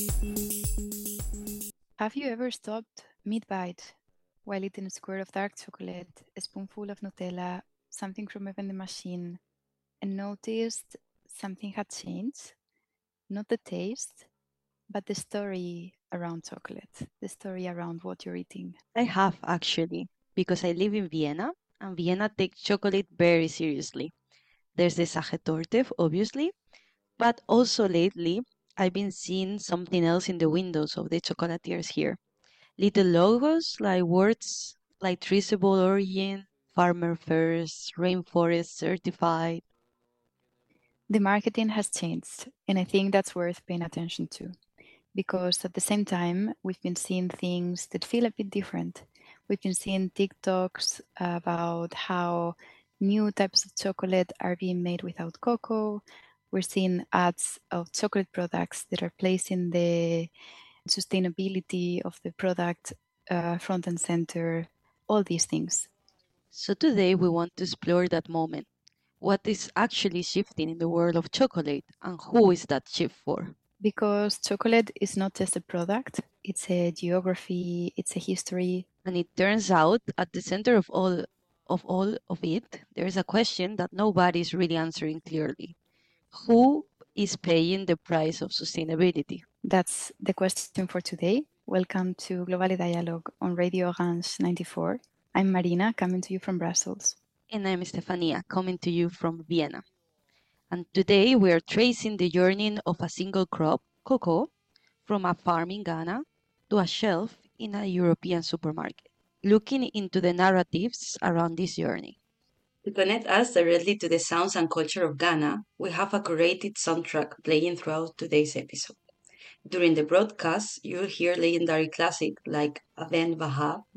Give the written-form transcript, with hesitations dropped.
Have you ever stopped mid-bite while eating a square of dark chocolate, a spoonful of Nutella, something from a vending machine, and noticed something had changed? Not the taste, but the story around chocolate, the story around what you're eating. I have actually, because I live in Vienna, and Vienna takes chocolate very seriously. There's the Sachertorte, obviously, but also lately I've been seeing something else in the windows of the chocolatiers here. Little logos like words like traceable origin, farmer first, rainforest certified. The marketing has changed, and I think that's worth paying attention to because at the same time, we've been seeing things that feel a bit different. We've been seeing TikToks about how new types of chocolate are being made without cocoa. We're seeing ads of chocolate products that are placing the sustainability of the product front and center, all these things. So today we want to explore that moment. What is actually shifting in the world of chocolate and who is that shift for? Because chocolate is not just a product, it's a geography, it's a history. And it turns out at the center of it, there is a question that nobody is really answering clearly. Who is paying the price of sustainability? That's the question for today. Welcome to Global Dialogue on Radio Orange 94. I'm Marina, coming to you from Brussels. And I'm Stefania, coming to you from Vienna. And today we are tracing the journey of a single crop, cocoa, from a farm in Ghana to a shelf in a European supermarket, looking into the narratives around this journey. To connect us directly to the sounds and culture of Ghana, we have a curated soundtrack playing throughout today's episode. During the broadcast, you'll hear legendary classics like Aben Baha,